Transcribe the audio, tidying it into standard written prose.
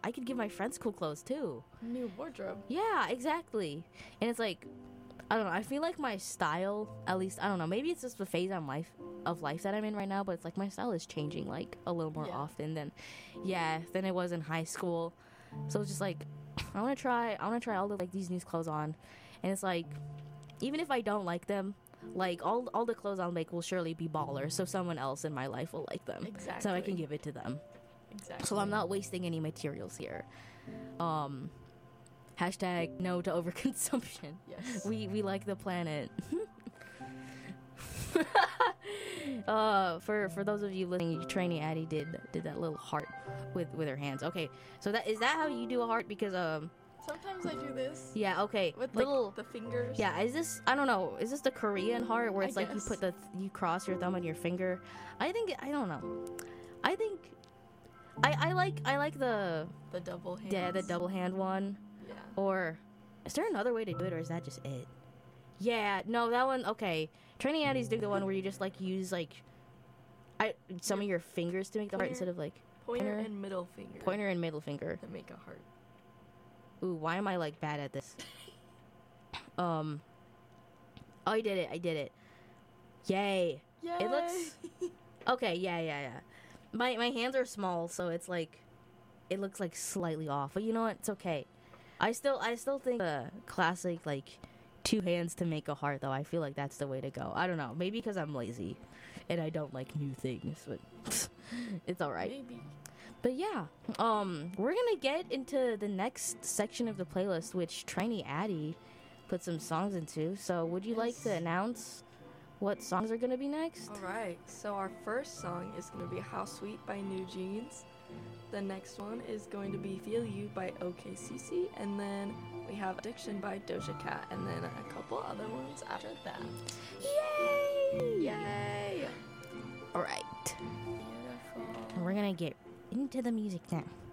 I could give my friends cool clothes too. New wardrobe. Yeah, exactly. And it's like, I don't know, I feel like my style, at least, I don't know, maybe it's just the phase of life that I'm in right now, but it's like my style is changing like a little more often than it was in high school. So it's just like, I want to try all the like these new clothes on, and it's like, even if I don't like them, like all the clothes I'll make will surely be baller, so someone else in my life will like them. Exactly. So I can give it to them. Exactly. So I'm not wasting any materials here. Hashtag no to overconsumption. Yes. We like the planet. For those of you listening, Trainee Addie did that little heart with her hands. Okay, so is that how you do a heart? Because sometimes I do this. yeah, okay, With little the fingers. yeah. Is this, I don't know, is this the Korean heart where it's I like guess. you cross your thumb and your finger? I don't know. I think I like the double hands. the double hand one. Yeah. Or is there another way to do it, or is that just it? Yeah, no, that one, okay. Trainee Addie's do the one where you just like use like some of your fingers to make the heart instead of like Pointer and middle finger. pointer and middle finger. To make a heart. Ooh, why am I like bad at this? Oh, I did it. Yay. Yay! It looks okay. Yeah. My hands are small, so it's like it looks like slightly off, but you know what? It's okay. I still think the classic like 2 hands to make a heart, though. I feel like that's the way to go. I don't know, maybe because I'm lazy and I don't like new things, but it's all right. Maybe. But yeah, we're gonna get into the next section of the playlist, which Trainee Addie put some songs into. So would you like to announce what songs are gonna be next? Alright, so our first song is going to be How Sweet by New Jeans. The next one is going to be Feel You by OKCC. And then we have Addiction by Doja Cat. And then a couple other ones after that. Yay! Yay! All right, Beautiful. and we're gonna get into the music now.